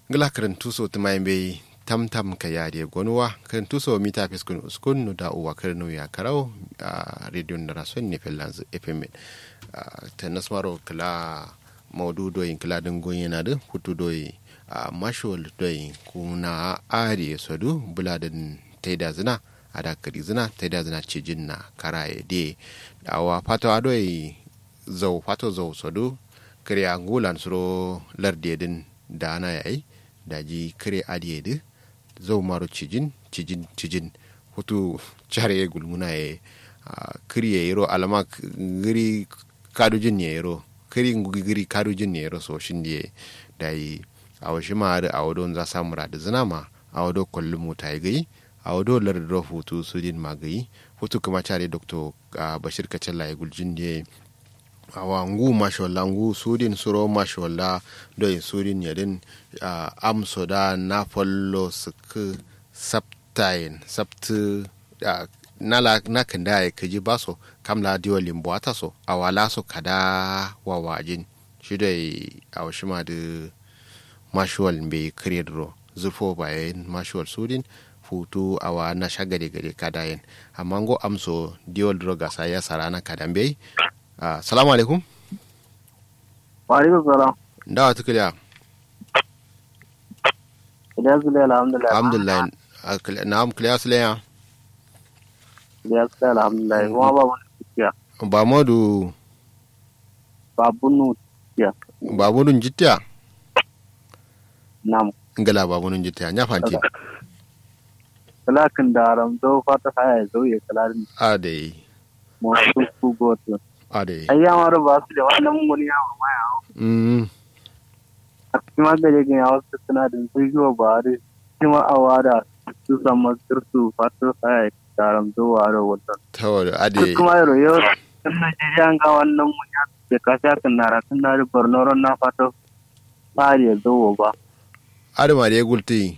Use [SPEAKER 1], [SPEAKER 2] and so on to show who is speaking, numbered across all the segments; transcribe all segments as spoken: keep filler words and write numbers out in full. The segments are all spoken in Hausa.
[SPEAKER 1] ngala karantu so tumai be tam tam ka yari gonuwa karantu so mita fiskun uskun no da uwa karno ya karau a radio na son ne fellanz fm ta nasmaro kala maudu doyin kala dingon yana da hutu doyi a mashwal doyin kuna ari sodu buladin taida zina ada kari zina taida zina cijin na karaye de dawa fato adoyi zau fato zau sodu kare angulan suro lardedin da ana yayi daji kare adiyedi zau maro cijin cijin cijin hutu chare gulmuna ye kiriye yero alama giri kadujin ne yero kiri giri kadujin ne yero so shinde dai awashi ma da awodon za samu da zinama awodo kollumu ta yi awodo lardo hutu sudin magayi hutu kuma chare dr bashir kacalla ya guljin ne awa ngu mashallah ngu sudin suro mashallah do sudin yadin uh, amso da na follow suk saptain saptu uh, nala nakanda ya kaji baso kamla diyo limbo ataso awala so kada wawajin shi dai awashima da mashwal be kredro zufo bayan mashwal sudin futu awa na shagade gade kadayen amma ngo amso diyo droga sa ya sarana kadambe. Uh, salamu alaikum.
[SPEAKER 2] Wa alaikum salam.
[SPEAKER 1] Da wata kiliya?
[SPEAKER 2] Kiliya Sule alhamdulillah.
[SPEAKER 1] Alhamdulillah. Na'am kiliya Sule ya?
[SPEAKER 2] Kiliya Sule alhamdulillah. Kuma ba mu jittiya.
[SPEAKER 1] Ba modu.
[SPEAKER 2] Babunu jittiya.
[SPEAKER 1] Babunun jittiya?
[SPEAKER 2] Na'am.
[SPEAKER 1] Ngala babunun jittiya. Nya fanti.
[SPEAKER 2] Kala kan daram do fata haya zo ya kalarin.
[SPEAKER 1] Ade.
[SPEAKER 2] Mo su ku goto.
[SPEAKER 1] Ade.
[SPEAKER 2] Ayyamar ba su da wannan mun ya ma ya.
[SPEAKER 1] Mm.
[SPEAKER 2] Kuma da yake ya wasu suna da zuwa ba da kuma awara su samu sirtu fata haya daram do waro wannan.
[SPEAKER 1] Tawar ade.
[SPEAKER 2] Kuma yaro yau kan Najeriya ga wannan mun ya da kasa kan nara kan da Borno ron na fata bari ya zo ba.
[SPEAKER 1] Ade ma da gulti.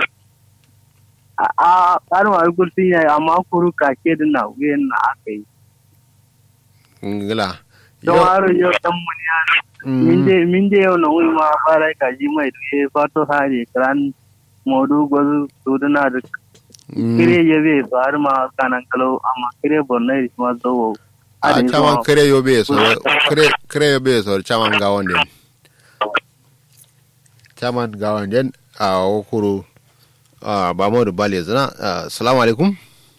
[SPEAKER 2] A a ma gulti ya amma kuru kake din na wuyen na akai.
[SPEAKER 1] Ngala.
[SPEAKER 2] Don haro yau dan mun ya min je min je yau na wuri ma fara kaji mai da fato hari kran modu gozu sudana da kire yabe far ma kanan kalo amma kire bornai ma zo
[SPEAKER 1] a chaman kire yobe so kire kire yobe so chaman gawon den chaman gawon den a okuru a ba mu da bale zana assalamu alaikum.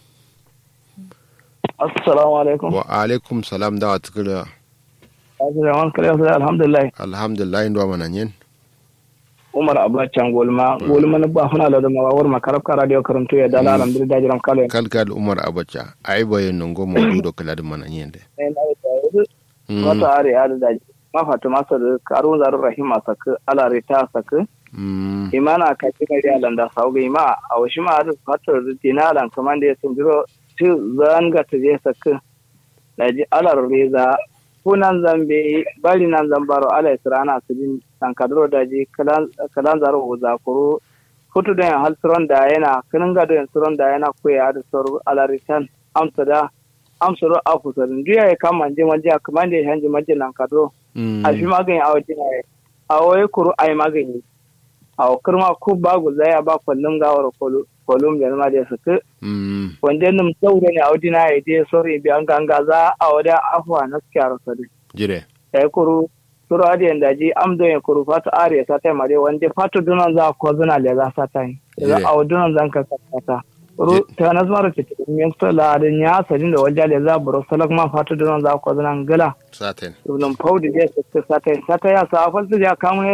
[SPEAKER 2] Assalamu alaikum.
[SPEAKER 1] Wa alaikum salam da wata kira.
[SPEAKER 2] Assalamu alaikum alhamdulillah.
[SPEAKER 1] Alhamdulillah ndo mananyen.
[SPEAKER 2] Umar Abacha Golma Golma na ba huna da mawar makarabka radio karanto ya dala alhamdulillah jiran kale.
[SPEAKER 1] Kalkal Umar Abacha ai bayan ngo mo do kala da mananyen de.
[SPEAKER 2] Wata are ya da ma Fatima sa da karun zaru rahima saka ala rita saka. Imana ka ci ga landa sauga ima a washi ma da fatar dinalan kaman da ya tunjiro ci zanga ta je saka daji alar reza kunan zambe bari nan zambaro ala israna sidin sankadro daji kalan kalan zaro zakuru futu da haltron da yana kinin gado yan tron da yana koya da sor ala ritan amsada amsaro afusarin duya ya kama je manje kaman da hanji manje nan kadro a shi magani a wajen ai a waye kuru ai magani a kurma ku bagu zaya ba kullum gawar kolo kolum da ma da suke wanda nan saure ne audina ya je sori bi an ganga za a wada afwa na skiyar sadi
[SPEAKER 1] jire
[SPEAKER 2] sai kuru suru adi da ji amdo ya kuru fata are ta tai mare wanda fatu dunan za ko zuna le za sa tai da audunan zan ka sata ru ta nazmar ta min sala da nya sadin da wajja le za buro salak ma fatu dunan za ko zuna gala
[SPEAKER 1] saten
[SPEAKER 2] dun faudi da ta satai satai ya sa falsu ya kamu